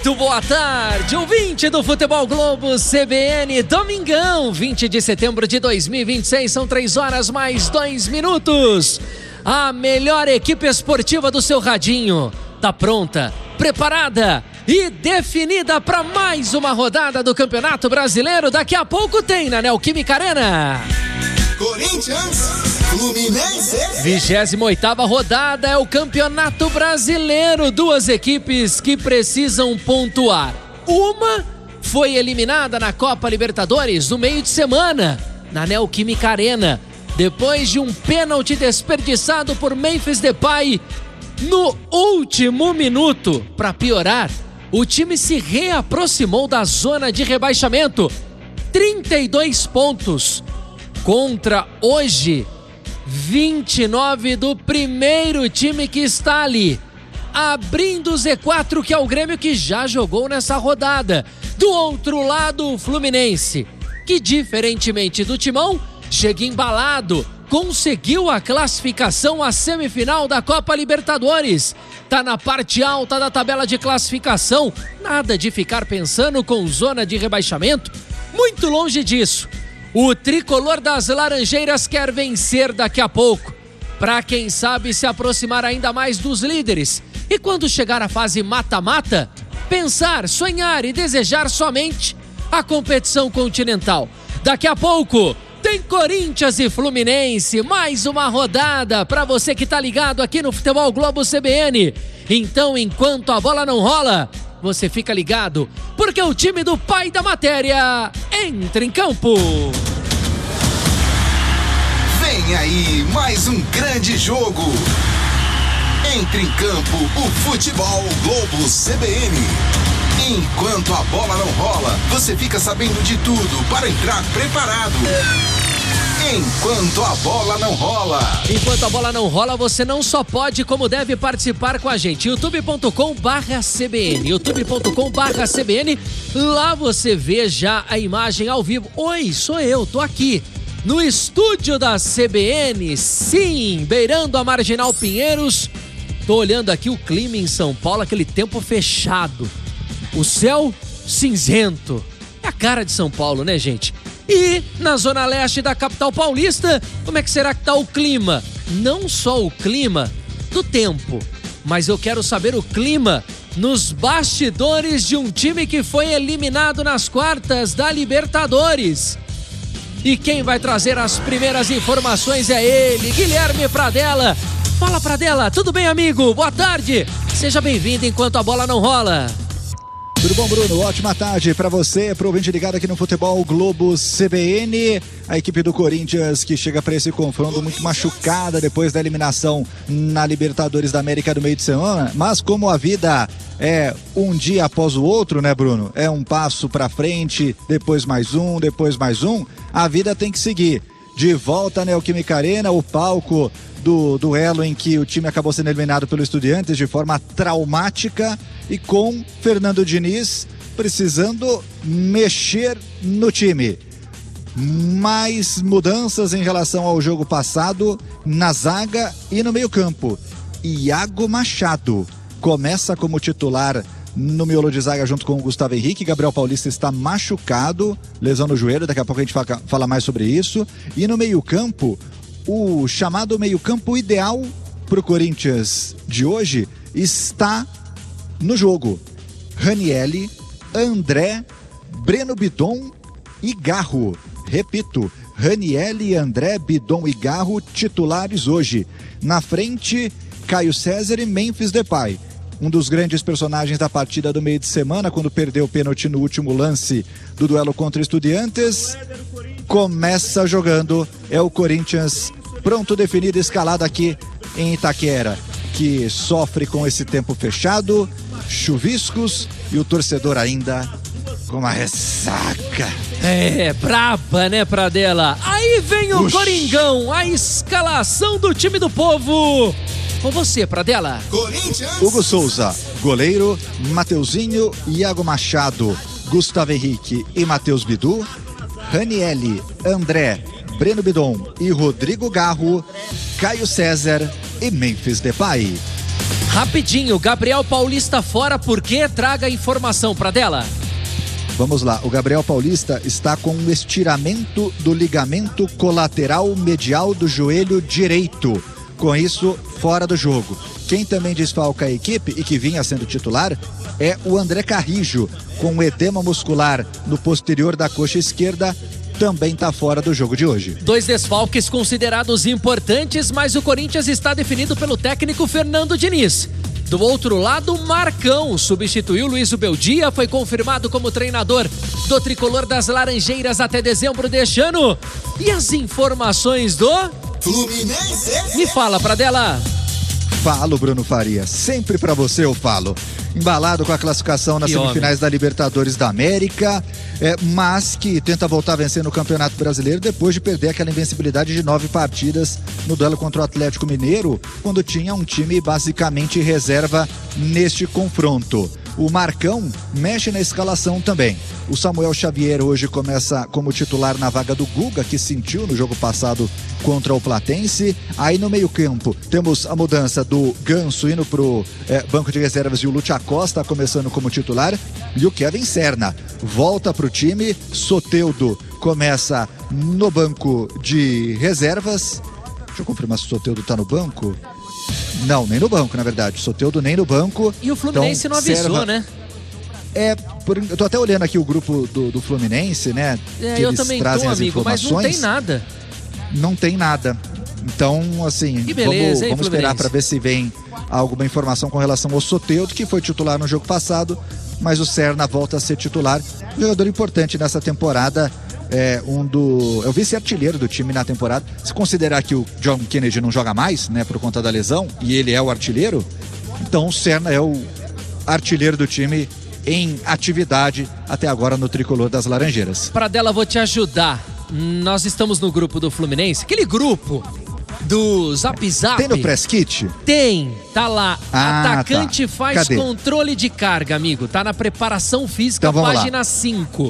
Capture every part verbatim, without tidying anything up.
Muito boa tarde, ouvinte do Futebol Globo C B N, domingão, vinte de setembro de dois mil e vinte e seis, são três horas mais dois minutos. A melhor equipe esportiva do seu radinho tá pronta, preparada e definida para mais uma rodada do Campeonato Brasileiro. Daqui a pouco tem na Neoquímica Arena. Corinthians, Fluminense. vigésima oitava rodada é o Campeonato Brasileiro. Duas equipes que precisam pontuar. Uma foi eliminada na Copa Libertadores no meio de semana, na Neoquímica Arena, depois de um pênalti desperdiçado por Memphis Depay no último minuto. Para piorar, o time se reaproximou da zona de rebaixamento. trinta e dois pontos. Contra hoje, vinte e nove do primeiro time que está ali, abrindo o Z quatro, que é o Grêmio, que já jogou nessa rodada. Do outro lado, o Fluminense, que diferentemente do Timão, chega embalado, conseguiu a classificação à semifinal da Copa Libertadores. Tá na parte alta da tabela de classificação, nada de ficar pensando com zona de rebaixamento, muito longe disso. O tricolor das Laranjeiras quer vencer daqui a pouco, para quem sabe se aproximar ainda mais dos líderes. E quando chegar a fase mata-mata, pensar, sonhar e desejar somente a competição continental. Daqui a pouco tem Corinthians e Fluminense, mais uma rodada para você que tá ligado aqui no Futebol Globo C B N. Então, enquanto a bola não rola, você fica ligado, porque o time do pai da matéria entra em campo. Vem aí mais um grande jogo. Entra em campo o Futebol Globo C B N. Enquanto a bola não rola, você fica sabendo de tudo para entrar preparado. Enquanto a bola não rola. Enquanto a bola não rola, você não só pode, como deve participar com a gente. youtube ponto com barra C B N. youtube ponto com barra C B N. Lá você vê já a imagem ao vivo. Oi, sou eu, tô aqui no estúdio da C B N. Sim, beirando a Marginal Pinheiros. Tô olhando aqui o clima em São Paulo, aquele tempo fechado. O céu cinzento. É a cara de São Paulo, né, gente? E na zona leste da capital paulista, como é que será que tá o clima? Não só o clima do tempo, mas eu quero saber o clima nos bastidores de um time que foi eliminado nas quartas da Libertadores. E quem vai trazer as primeiras informações é ele, Guilherme Pradella. Fala, Pradella, tudo bem, amigo? Boa tarde, seja bem-vindo enquanto a bola não rola. Tudo bom, Bruno? Ótima tarde para você, para o ouvinte ligado aqui no Futebol Globo C B N. A equipe do Corinthians que chega para esse confronto muito machucada depois da eliminação na Libertadores da América do meio de semana. Mas como a vida é um dia após o outro, né, Bruno? É um passo para frente, depois mais um, depois mais um. A vida tem que seguir. De volta à Neoquímica Arena, o palco do duelo em que o time acabou sendo eliminado pelo Estudiantes de forma traumática, e com Fernando Diniz precisando mexer no time. Mais mudanças em relação ao jogo passado na zaga e no meio-campo. Iago Machado começa como titular no miolo de zaga junto com o Gustavo Henrique. Gabriel Paulista está machucado, lesão no joelho, daqui a pouco a gente fala, fala mais sobre isso. E no meio-campo, o chamado meio-campo ideal para o Corinthians de hoje está no jogo. Ranielli, André, Breno Bidon e Garro. Repito, Ranielli, André, Bidon e Garro titulares hoje. Na frente, Caio César e Memphis Depay. Um dos grandes personagens da partida do meio de semana, quando perdeu o pênalti no último lance do duelo contra Estudiantes. Começa jogando, é o Corinthians pronto, definido, escalado aqui em Itaquera, que sofre com esse tempo fechado, chuviscos e o torcedor ainda com uma ressaca. É, braba, né, Pradella? Aí vem o Uxi. Coringão, a escalação do time do povo. Com você, Pradella. Corinthians. Hugo Souza, goleiro, Mateuzinho, Iago Machado, Gustavo Henrique e Matheus Bidu, Ranielli, André, Breno Bidon e Rodrigo Garro, Caio César e Memphis Depay. Rapidinho, Gabriel Paulista fora, por quê? Traga informação pra dela. Vamos lá, o Gabriel Paulista está com um estiramento do ligamento colateral medial do joelho direito. Com isso, fora do jogo. Quem também desfalca a equipe e que vinha sendo titular é o André Carrijo, com edema muscular no posterior da coxa esquerda, também está fora do jogo de hoje. Dois desfalques considerados importantes, mas o Corinthians está definido pelo técnico Fernando Diniz. Do outro lado, Marcão substituiu Luiz Ubeldia, foi confirmado como treinador do tricolor das Laranjeiras até dezembro deste ano. E as informações do Fluminense. Me fala, Pradella. Falo, Bruno Faria. Sempre pra você eu falo. Embalado com a classificação nas Que semifinais homem. da Libertadores da América, é, mas que tenta voltar a vencer no Campeonato Brasileiro depois de perder aquela invencibilidade de nove partidas no duelo contra o Atlético Mineiro, quando tinha um time basicamente reserva neste confronto. O Marcão mexe na escalação também. O Samuel Xavier hoje começa como titular na vaga do Guga, que sentiu no jogo passado contra o Platense. Aí no meio campo temos a mudança do Ganso indo pro é, banco de reservas e o Lúcio Acosta começando como titular. E o Kevin Serna volta pro time. Soteldo começa no banco de reservas. Deixa eu confirmar se o Soteldo tá no banco. Não, nem no banco, na verdade. Soteldo nem no banco. E o Fluminense então, não avisou, Serva... né? É, por... eu tô até olhando aqui o grupo do, do Fluminense, né? É, que eu eles também trazem tô, as amigo, mas não tem nada. Não tem nada. Então, assim, Que beleza, vamos, hein, vamos esperar Fluminense? para ver se vem alguma informação com relação ao Soteldo, que foi titular no jogo passado, mas o Serna volta a ser titular. Jogador importante nessa temporada. É um do. É o vice-artilheiro do time na temporada. Se considerar que o John Kennedy não joga mais, né, por conta da lesão, e ele é o artilheiro, então o Serna é o artilheiro do time em atividade até agora no tricolor das Laranjeiras. Pradella, vou te ajudar. Nós estamos no grupo do Fluminense, aquele grupo do Zap Zap. Tem no Press Kit? Tem, tá lá. Ah, Atacante tá. faz Cadê? controle de carga, amigo. Tá na preparação física, Então vamos lá. página cinco.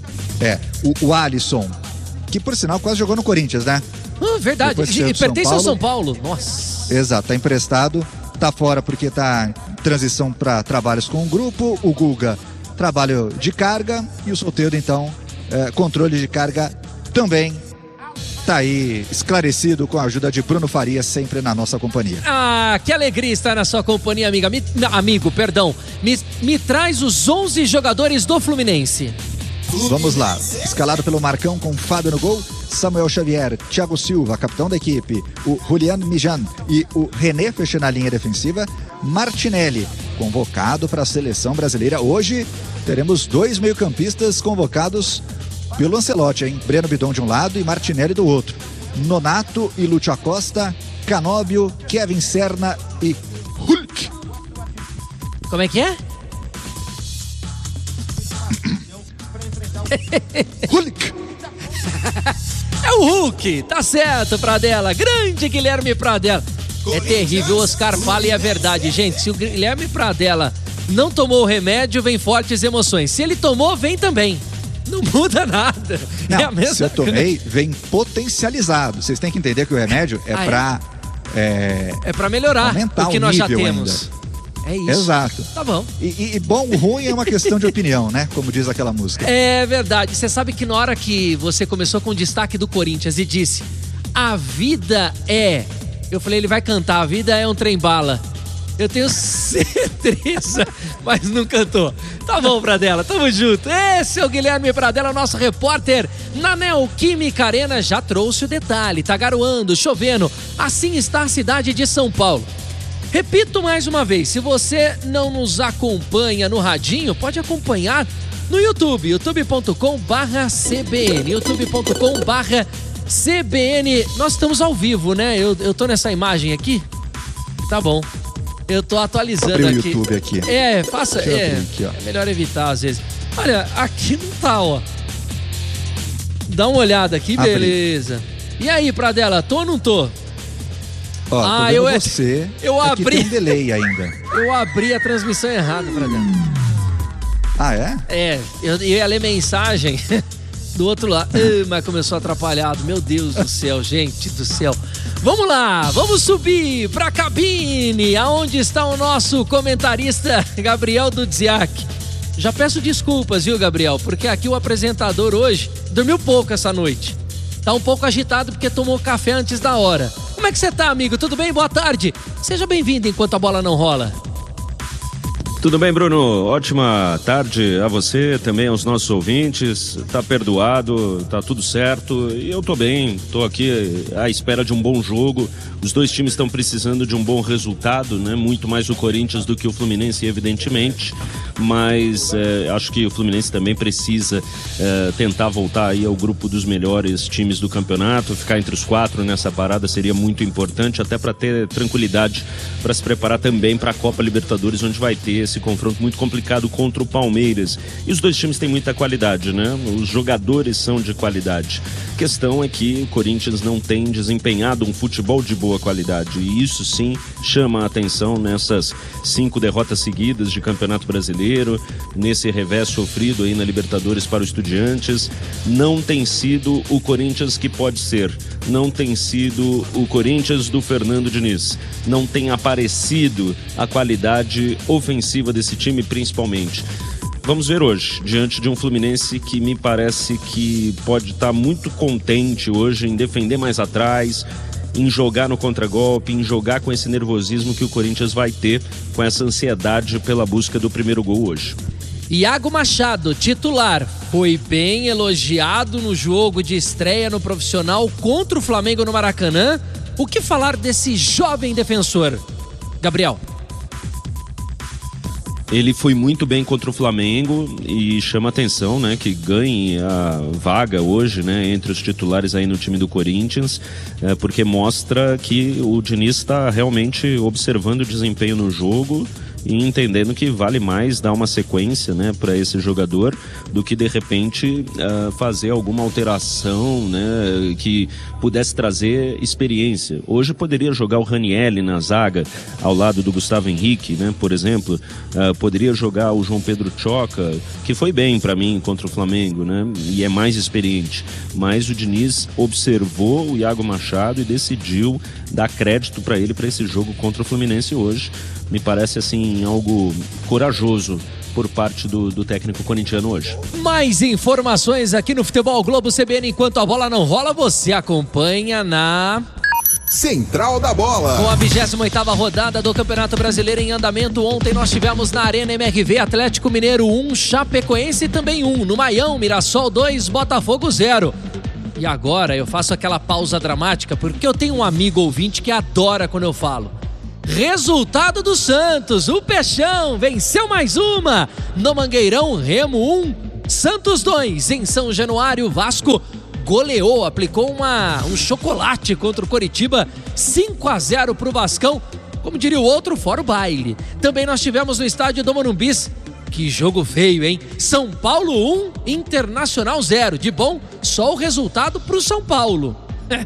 É, o, o Alisson, que por sinal quase jogou no Corinthians, né? Ah, verdade. Depois que saiu E do São pertence ao Paulo. São Paulo. Nossa. Exato, tá emprestado, tá fora porque tá em transição para trabalhos com o grupo. O Guga, trabalho de carga, e o Soteldo, então, é, controle de carga também. Tá aí esclarecido com a ajuda de Bruno Faria, sempre na nossa companhia. Ah, que alegria estar na sua companhia, amiga. Me, amigo, perdão. Me, me traz os onze jogadores do Fluminense. Vamos lá, escalado pelo Marcão com Fábio no gol, Samuel Xavier, Thiago Silva, capitão da equipe, o Julian Mijan e o René fechando a linha defensiva. Martinelli, convocado para a seleção brasileira. Hoje teremos dois meio-campistas convocados pelo Ancelotti, hein? Breno Bidon de um lado e Martinelli do outro. Nonato e Lúcio Acosta, Canóbio, Kevin Serna e Hulk. Como é que é? Hulk. É o Hulk, tá certo, Pradella. Grande Guilherme Pradella. É terrível, o Oscar fala e é verdade, gente. Se o Guilherme Pradella não tomou o remédio, vem fortes emoções. Se ele tomou, vem também. Não muda nada. Não, é a mesma se eu tomei, vem potencializado. Vocês têm que entender que o remédio é Ah, é? pra é, É pra melhorar aumentar o que o nós já nível temos. É isso. Exato. Tá bom. E, e- e bom ou ruim é uma questão de opinião, né? Como diz aquela música. É verdade. Você sabe que na hora que você começou com o destaque do Corinthians e disse: a vida é... Eu falei, ele vai cantar, a vida é um trem-bala. Eu tenho certeza, mas não cantou. Tá bom, Pradella, tamo junto. Esse é o Guilherme Pradella, nosso repórter na Neoquímica Arena. Já trouxe o detalhe, tá garoando, chovendo. Assim está a cidade de São Paulo. Repito mais uma vez, se você não nos acompanha no radinho, pode acompanhar no YouTube, youtube ponto com barra C B N, youtube ponto com barra C B N. Nós estamos ao vivo, né? Eu, eu tô nessa imagem aqui? Tá bom. Eu tô atualizando Abri o aqui. YouTube aqui. É, faça. Deixa eu É, abrir aqui, ó. é melhor evitar às vezes. Olha, aqui não tá, ó. Dá uma olhada aqui, Abri. beleza. E aí, Pradella, tô ou não tô? Ó, tô Ah, vendo eu é- você. eu Aqui abri. tem um delay ainda. Eu abri a transmissão errada, Pradella. Ah, é? É, eu eu ia ler mensagem do outro lado. Ai, mas começou atrapalhado. Meu Deus do céu, gente do céu. Vamos lá, vamos subir pra cabine, aonde está o nosso comentarista Gabriel Dudziak. Já peço desculpas, viu, Gabriel? Porque aqui o apresentador hoje dormiu pouco essa noite. Tá um pouco agitado porque tomou café antes da hora. Como é que você tá, amigo? Tudo bem? Boa tarde. Seja bem-vindo enquanto a bola não rola. Tudo bem, Bruno? Ótima tarde a você, também aos nossos ouvintes. Tá perdoado, tá tudo certo. E eu tô bem, tô aqui à espera de um bom jogo. Os dois times estão precisando de um bom resultado, né? Muito mais o Corinthians do que o Fluminense, evidentemente. Mas é, acho que o Fluminense também precisa é, tentar voltar aí ao grupo dos melhores times do campeonato. Ficar entre os quatro nessa parada seria muito importante, até para ter tranquilidade para se preparar também para a Copa Libertadores, onde vai ter esse confronto muito complicado contra o Palmeiras. E os dois times têm muita qualidade, né? Os jogadores são de qualidade. A questão é que o Corinthians não tem desempenhado um futebol de boa qualidade. E isso sim chama a atenção nessas cinco derrotas seguidas de Campeonato Brasileiro, nesse revés sofrido aí na Libertadores para os Estudiantes. Não tem sido o Corinthians que pode ser. Não tem sido o Corinthians do Fernando Diniz. Não tem aparecido a qualidade ofensiva desse time, principalmente. Vamos ver hoje, diante de um Fluminense que me parece que pode estar muito contente hoje em defender mais atrás, em jogar no contragolpe, em jogar com esse nervosismo que o Corinthians vai ter, com essa ansiedade pela busca do primeiro gol hoje. Iago Machado, titular, foi bem elogiado no jogo de estreia no profissional contra o Flamengo no Maracanã. O que falar desse jovem defensor? Gabriel. Ele foi muito bem contra o Flamengo e chama atenção, né, que ganhe a vaga hoje, né, entre os titulares aí no time do Corinthians, é, porque mostra que o Diniz está realmente observando o desempenho no jogo e entendendo que vale mais dar uma sequência, né, para esse jogador do que de repente uh, fazer alguma alteração, né, que pudesse trazer experiência. Hoje poderia jogar o Ranieri na zaga ao lado do Gustavo Henrique, né, por exemplo. Uh, poderia jogar o João Pedro Choca, que foi bem para mim contra o Flamengo, né, e é mais experiente. Mas o Diniz observou o Iago Machado e decidiu dar crédito para ele para esse jogo contra o Fluminense hoje. Me parece assim algo corajoso por parte do, do técnico corintiano hoje. Mais informações aqui no Futebol Globo C B N. Enquanto a bola não rola, você acompanha na Central da Bola. Com a vigésima oitava rodada do Campeonato Brasileiro em andamento, ontem nós tivemos na Arena M R V Atlético Mineiro um, Chapecoense também um, no Maião, Mirassol dois, Botafogo zero. E agora eu faço aquela pausa dramática porque eu tenho um amigo ouvinte que adora quando eu falo. Resultado do Santos, o Peixão venceu mais uma. No Mangueirão, Remo um, Santos dois. Em São Januário, Vasco goleou, aplicou uma, um chocolate contra o Coritiba, cinco a zero para o Vascão. Como diria o outro, fora o baile. Também nós tivemos no estádio do Morumbis. Que jogo feio, hein? São Paulo um, Internacional zero. De bom, só o resultado para o São Paulo.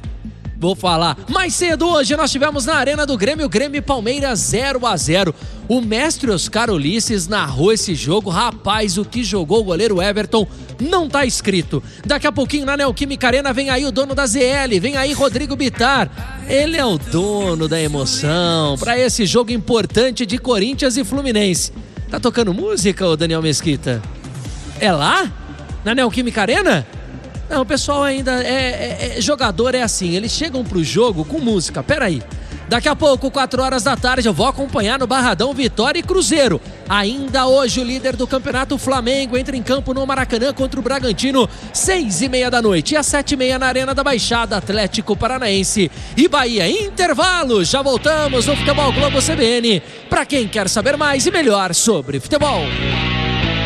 Vou falar. Mais cedo hoje nós tivemos na Arena do Grêmio, Grêmio e Palmeiras zero a zero. O mestre Oscar Ulisses narrou esse jogo. Rapaz, o que jogou o goleiro Everton não tá escrito. Daqui a pouquinho na Neoquímica Arena vem aí o dono da Z L, vem aí Rodrigo Bittar. Ele é o dono da emoção para esse jogo importante de Corinthians e Fluminense. Tá tocando música, ô Daniel Mesquita? É lá? Na Neoquímica Arena? Não, o pessoal ainda é, é, é jogador, é assim, eles chegam pro jogo com música. Pera aí, daqui a pouco, quatro horas da tarde, eu vou acompanhar no Barradão Vitória e Cruzeiro. Ainda hoje o líder do campeonato, Flamengo, entra em campo no Maracanã contra o Bragantino, seis e meia da noite. E às sete e meia na Arena da Baixada, Atlético Paranaense e Bahia. Intervalo, já voltamos no Futebol Globo C B N, pra quem quer saber mais e melhor sobre futebol.